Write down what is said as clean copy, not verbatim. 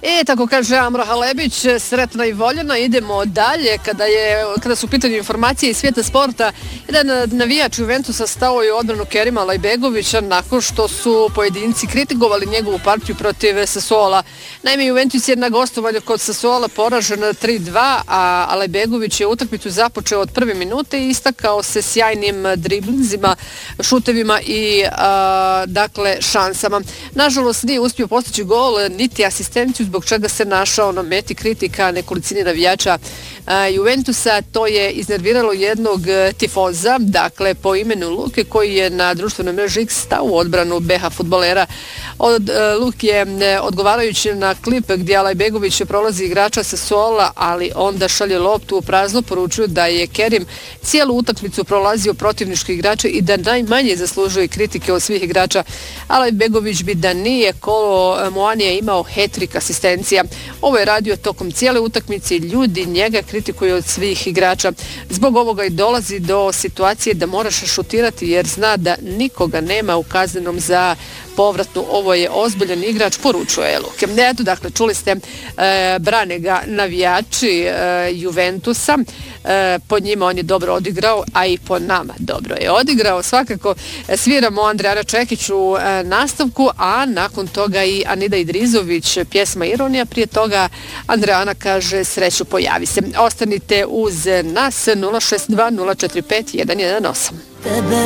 Tako kaže Amra Halebić, sretna i voljena. Idemo dalje. Kada su u pitanju informacije iz svijeta sporta, jedan navijač Juventusa stao je u odbranu Kerima Lajbegovića nakon što su pojedinci kritikovali njegovu partiju protiv Sassuola. Naime, Juventus je na gostovanju kod Sassuola poražen 3-2, a Lajbegović je utakmicu započeo od prve minute i istakao se sjajnim driblinzima, šutevima i šansama. Nažalost, nije uspio postići gol niti asistenciju, zbog čega se našao na meti kritika nekolicini navijača Juventusa. To je iznerviralo jednog tifoza, po imenu Luke, koji je na društvenoj mreži X stao u odbranu BH fudbalera. Luke je, odgovarajući na klip gdje Lajbegović prolazi igrača Sassuola, ali onda šalje loptu u prazno, poručuju da je Kerim cijelu utakmicu prolazio protivnički igrače i da najmanje zaslužuje kritike od svih igrača. A Lajbegović bi da nije Kolo Muanija imao hat-trick asistencija. Ovo je radio tokom cijele utakmice i ljudi njega kritikuju od svih igrača. Zbog ovoga i dolazi do situacije da moraš šutirati jer zna da nikoga nema u kaznenom za povratnu. Ovo je ozbiljan igrač, poručuje Luke. Čuli ste, brane ga navijači Juventusa. Po njima on je dobro odigrao, a i po nama dobro je odigrao. Svakako sviramo Andrijana Čekić u nastavku, a nakon toga i Anida Idrizović, pjesma Ironija. Prije toga Andrijana kaže sreću, pojavi se. Ostanite uz nas 062 045 118.